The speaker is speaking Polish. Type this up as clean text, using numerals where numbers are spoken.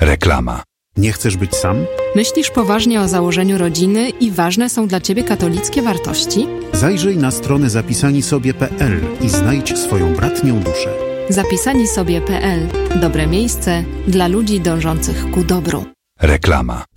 Reklama. Nie chcesz być sam? Myślisz poważnie o założeniu rodziny i ważne są dla Ciebie katolickie wartości? Zajrzyj na stronę zapisanisobie.pl i znajdź swoją bratnią duszę. Zapisanisobie.pl. Dobre miejsce dla ludzi dążących ku dobru. Reklama.